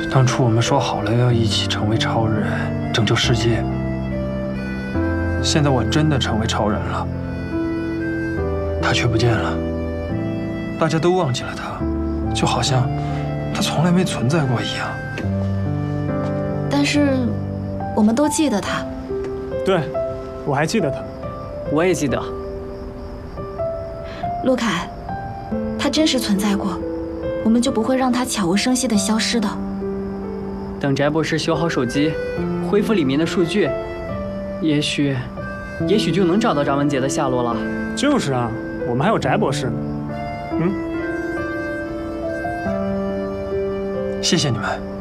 当初我们说好了要一起成为超人，拯救世界。现在我真的成为超人了，他却不见了，大家都忘记了他，就好像他从来没存在过一样。 但是，我们都记得他。 对，我还记得他。 我也记得。 陆凯，他真实存在过，我们就不会让他悄无声息地消失的。 等翟博士修好手机，恢复里面的数据，也许就能找到张文杰的下落了。 就是啊，我们还有翟博士呢。 谢谢你们。